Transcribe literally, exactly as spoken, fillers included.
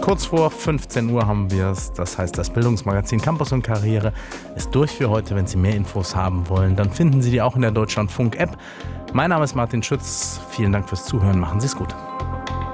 Kurz vor fünfzehn Uhr haben wir es. Das heißt, das Bildungsmagazin Campus und Karriere ist durch für heute. Wenn Sie mehr Infos haben wollen, dann finden Sie die auch in der Deutschlandfunk-App. Mein Name ist Martin Schütz. Vielen Dank fürs Zuhören. Machen Sie es gut.